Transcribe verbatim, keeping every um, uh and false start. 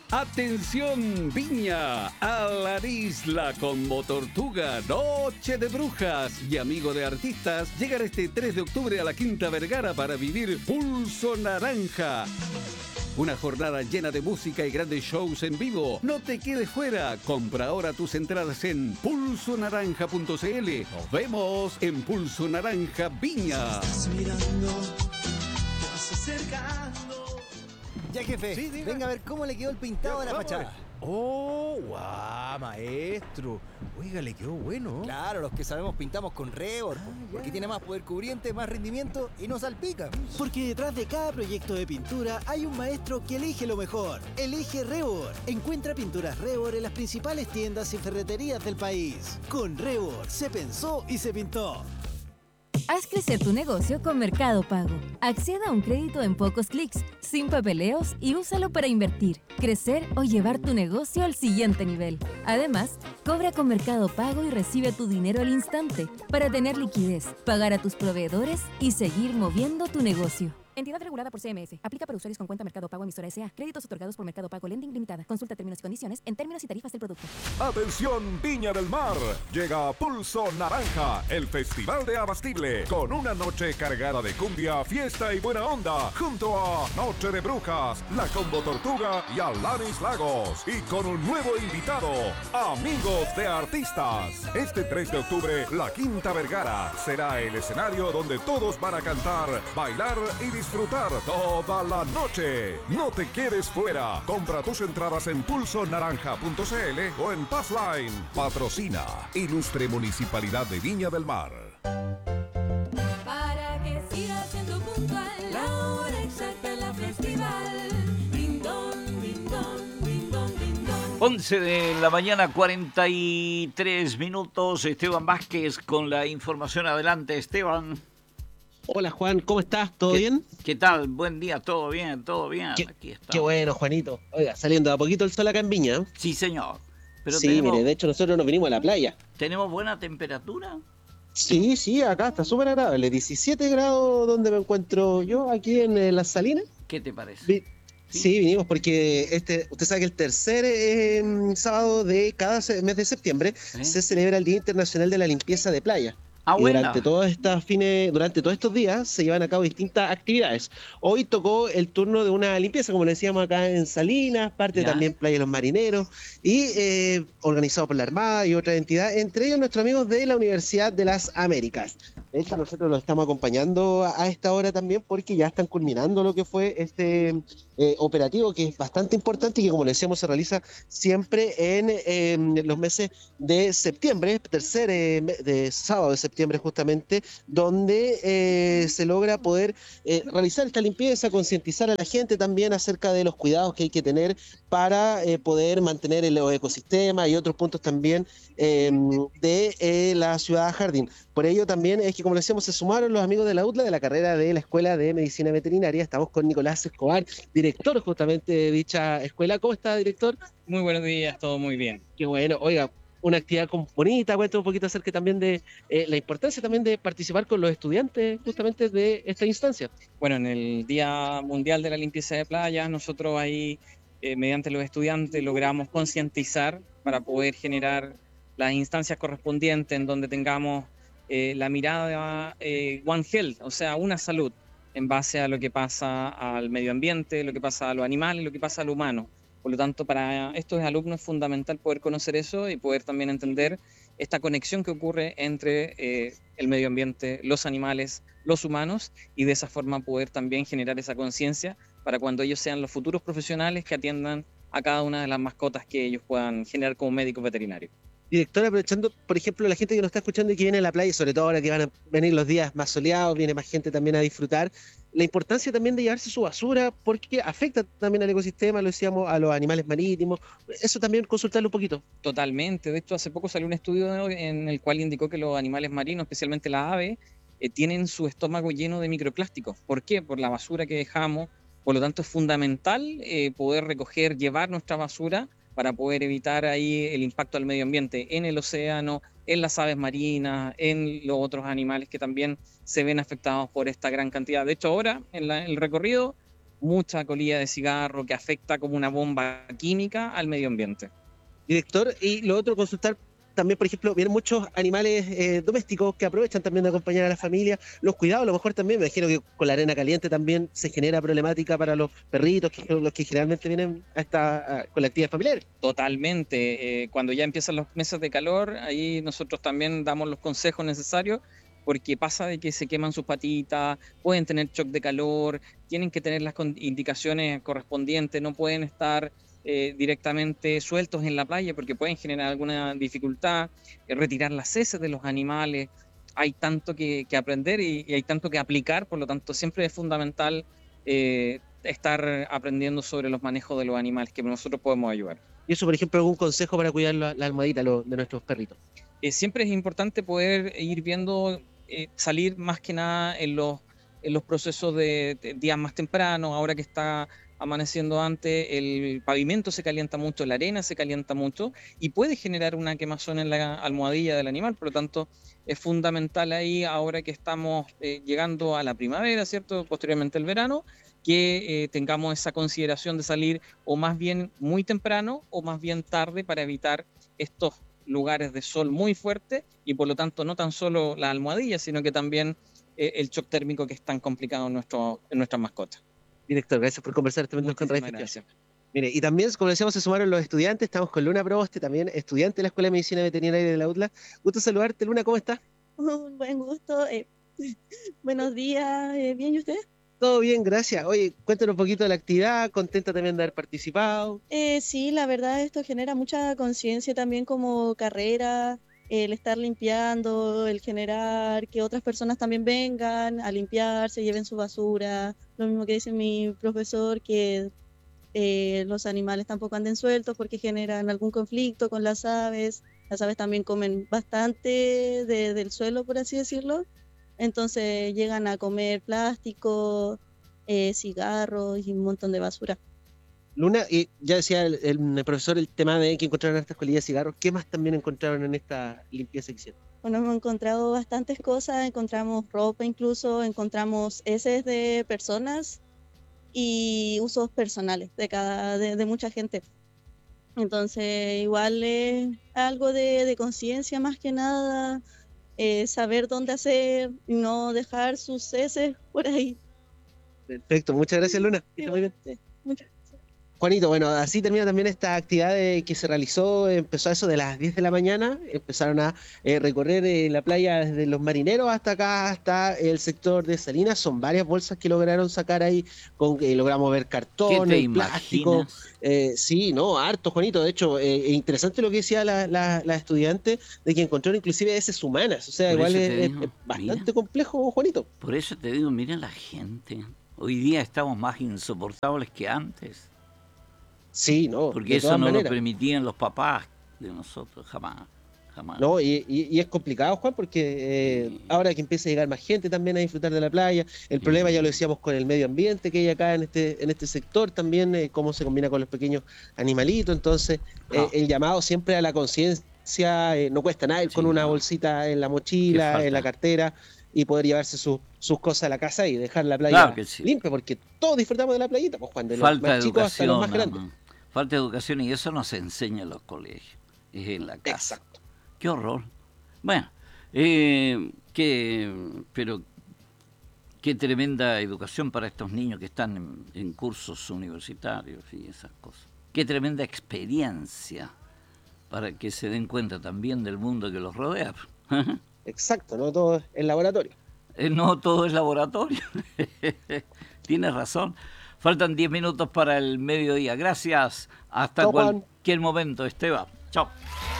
Atención Viña, a la isla con Motortuga, Noche de Brujas y Amigo de Artistas llegan este tres de octubre a la Quinta Vergara para vivir Pulso Naranja. Una jornada llena de música y grandes shows en vivo. No te quedes fuera. Compra ahora tus entradas en pulso naranja punto c l. Nos vemos en Pulso Naranja Viña. Estás mirando, te vas acercando. Ya, jefe, Sí, diga. venga a ver cómo le quedó el pintado Ya, a la vamos a fachada. ver. Oh, guau, maestro. Oiga, le quedó bueno. Claro, los que sabemos pintamos con Rebor, Ah, ya. porque tiene más poder cubriente, más rendimiento y no salpica. Porque detrás de cada proyecto de pintura hay un maestro que elige lo mejor. Elige Rebor. Encuentra pinturas Rebor en las principales tiendas y ferreterías del país. Con Rebor se pensó y se pintó. Haz crecer tu negocio con Mercado Pago. Acceda a un crédito en pocos clics, sin papeleos y úsalo para invertir, crecer o llevar tu negocio al siguiente nivel. Además, cobra con Mercado Pago y recibe tu dinero al instante para tener liquidez, pagar a tus proveedores y seguir moviendo tu negocio. Entidad regulada por C M S. Aplica para usuarios con cuenta Mercado Pago emisora S A. Créditos otorgados por Mercado Pago Lending Limitada. Consulta términos y condiciones en términos y tarifas del producto. Atención Viña del Mar, llega Pulso Naranja, el festival de Abastible, con una noche cargada de cumbia, fiesta y buena onda, junto a Noche de Brujas, La Combo Tortuga y Alanis Lagos, y con un nuevo invitado, Amigos de Artistas. Este tres de octubre, la Quinta Vergara será el escenario donde todos van a cantar, bailar y disfrutar toda la noche. No te quedes fuera. Compra tus entradas en pulso naranja punto c l o en Passline. Patrocina Ilustre Municipalidad de Viña del Mar. Para que siga siendo puntual la hora exacta en la festival. Ding dong, ding dong, ding dong, ding dong. once de la mañana, cuarenta y tres minutos. Esteban Vázquez con la información. Adelante, Esteban. Hola Juan, ¿cómo estás? ¿Todo ¿Qué, bien? ¿Qué tal? Buen día, todo bien, todo bien. Qué, Aquí está. qué bueno, Juanito. Oiga, saliendo de a poquito el sol acá en Viña. Sí, señor. Pero sí, tenemos, mire, de hecho nosotros nos vinimos a la playa. ¿Tenemos buena temperatura? Sí, sí, acá está súper agradable. diecisiete grados donde me encuentro yo, aquí en eh, Las Salinas. ¿Qué te parece? Vi- ¿Sí? Sí, vinimos porque este, usted sabe que el tercer eh, sábado de cada se- mes de septiembre ¿Eh? se celebra el Día Internacional de la Limpieza de Playa. Ah, Y buena. durante todos estos fines, durante todos estos días se llevan a cabo distintas actividades. Hoy tocó el turno de una limpieza, como le decíamos acá en Salinas, parte Ya. también Playa de los Marineros, y eh, organizado por la Armada y otras entidades, entre ellos nuestros amigos de la Universidad de las Américas. De hecho, nosotros los estamos acompañando a esta hora también porque ya están culminando lo que fue este eh, operativo, que es bastante importante y que, como le decíamos, se realiza siempre en eh, los meses de septiembre, tercer eh, me- de sábado de septiembre justamente, donde eh, se logra poder eh, realizar esta limpieza, concientizar a la gente también acerca de los cuidados que hay que tener para eh, poder mantener el ecosistema y otros puntos también eh, de eh, la ciudad Jardín. Por ello también es que, como le decíamos, se sumaron los amigos de la U T L A, de la carrera de la Escuela de Medicina Veterinaria. Estamos con Nicolás Escobar, director justamente de dicha escuela. ¿Cómo está, director? Muy buenos días, todo muy bien. Qué bueno. Oiga, una actividad como bonita. Cuéntame un poquito acerca también de eh, la importancia también de participar con los estudiantes justamente de esta instancia. Bueno, en el Día Mundial de la Limpieza de Playas, nosotros ahí, eh, mediante los estudiantes, logramos concientizar para poder generar las instancias correspondientes en donde tengamos eh, la mirada eh, One Health, o sea, una salud, en base a lo que pasa al medio ambiente, lo que pasa a los animales, lo que pasa al humano. Por lo tanto, para estos alumnos es fundamental poder conocer eso y poder también entender esta conexión que ocurre entre eh, el medio ambiente, los animales, los humanos, y de esa forma poder también generar esa conciencia para cuando ellos sean los futuros profesionales que atiendan a cada una de las mascotas que ellos puedan generar como médicos veterinarios. Director, aprovechando, por ejemplo, la gente que nos está escuchando y que viene a la playa, sobre todo ahora que van a venir los días más soleados, viene más gente también a disfrutar, la importancia también de llevarse su basura, porque afecta también al ecosistema, lo decíamos, a los animales marítimos, eso también consultarlo un poquito. Totalmente, de hecho hace poco salió un estudio en el cual indicó que los animales marinos, especialmente las aves, eh, tienen su estómago lleno de microplásticos. ¿Por qué? Por la basura que dejamos. Por lo tanto es fundamental eh, poder recoger, llevar nuestra basura para poder evitar ahí el impacto al medio ambiente en el océano, en las aves marinas, en los otros animales que también se ven afectados por esta gran cantidad. De hecho, ahora en la- el recorrido mucha colilla de cigarro que afecta como una bomba química al medio ambiente. Director, y lo otro, consultar también, por ejemplo, vienen muchos animales eh, domésticos que aprovechan también de acompañar a la familia. Los cuidados, a lo mejor también, me imagino que con la arena caliente también se genera problemática para los perritos, que son los que generalmente vienen a esta, a, con la actividad familiar. Totalmente. Eh, cuando ya empiezan los meses de calor, ahí nosotros también damos los consejos necesarios, porque pasa de que se queman sus patitas, pueden tener shock de calor, tienen que tener las indicaciones correspondientes, no pueden estar eh, directamente sueltos en la playa porque pueden generar alguna dificultad, eh, retirar las heces de los animales. Hay tanto que, que aprender y, y hay tanto que aplicar, por lo tanto siempre es fundamental eh, estar aprendiendo sobre los manejos de los animales, que nosotros podemos ayudar. Y eso, por ejemplo, algún consejo para cuidar la, la almohadita lo, de nuestros perritos. Eh, siempre es importante poder ir viendo, eh, salir más que nada en los, en los procesos de, de días más tempranos, ahora que está amaneciendo antes, el pavimento se calienta mucho, la arena se calienta mucho y puede generar una quemazón en la almohadilla del animal, por lo tanto es fundamental ahí, ahora que estamos eh, llegando a la primavera, ¿cierto? Posteriormente el verano, que eh, tengamos esa consideración de salir o más bien muy temprano o más bien tarde para evitar estos lugares de sol muy fuerte y por lo tanto no tan solo la almohadilla, sino que también eh, el shock térmico que es tan complicado en, nuestro, en nuestras mascotas. Director, gracias por conversar este momento con Radio Festiva. Mire, y también, como decíamos, se sumaron los estudiantes, estamos con Luna Proboste, también estudiante de la Escuela de Medicina Veterinaria de la U T L A. Gusto saludarte, Luna, ¿cómo estás? Un buen gusto, eh, buenos días, eh, ¿bien y usted? Todo bien, gracias. Oye, cuéntanos un poquito de la actividad, contenta también de haber participado. Eh, sí, la verdad esto genera mucha conciencia también como carrera, el estar limpiando, el generar que otras personas también vengan a limpiar, se lleven su basura, lo mismo que dice mi profesor, que eh, los animales tampoco anden sueltos porque generan algún conflicto con las aves, las aves también comen bastante de, del suelo, por así decirlo, entonces llegan a comer plástico, eh, cigarros y un montón de basura. Luna, y ya decía el, el, el profesor el tema de que encontraron estas colillas de cigarros. ¿Qué más también encontraron en esta limpieza que hicieron? Bueno, hemos encontrado bastantes cosas, encontramos ropa incluso, encontramos heces de personas y usos personales de, cada, de, de mucha gente. Entonces igual es algo de, de conciencia más que nada, eh, saber dónde hacer y no dejar sus heces por ahí. Perfecto, muchas gracias, Luna. Sí, muy bien. Sí, muchas gracias. Juanito, bueno, así termina también esta actividad de, que se realizó, empezó a eso de las diez de la mañana, empezaron a eh, recorrer eh, la playa desde los marineros hasta acá, hasta el sector de Salinas. Son varias bolsas que lograron sacar ahí, con eh, logramos ver cartón, el plástico. Eh, sí, no, harto, Juanito. De hecho, eh, es interesante lo que decía la, la, la estudiante, de que encontraron inclusive heces humanas. O sea, Por igual es, digo, es bastante mira, complejo, Juanito. Por eso te digo, mira la gente. Hoy día estamos más insoportables que antes. Sí, no. Porque eso no maneras. Lo permitían los papás de nosotros, jamás. jamás. No, y, y, y es complicado, Juan, porque eh, sí. ahora que empieza a llegar más gente también a disfrutar de la playa, el sí. problema ya lo decíamos con el medio ambiente que hay acá en este, en este sector también, eh, cómo se combina con los pequeños animalitos, entonces ah. eh, el llamado siempre a la conciencia, eh, no cuesta nada ir sí, con una no. bolsita en la mochila, en la cartera, y poder llevarse su, sus cosas a la casa y dejar la playa claro sí. limpia, porque todos disfrutamos de la playita, pues Juan, de los Falta más chicos hasta los más grandes. No. Falta educación y eso no se enseña en los colegios, es en la casa. Exacto. Qué horror. Bueno, eh, qué, pero qué tremenda educación para estos niños que están en, en cursos universitarios y esas cosas. Qué tremenda experiencia para que se den cuenta también del mundo que los rodea. Exacto, no todo es laboratorio. Eh, no todo es laboratorio. Tienes razón. Faltan diez minutos para el mediodía. Gracias. Hasta Chau, cualquier Juan. momento, Esteban. Chao.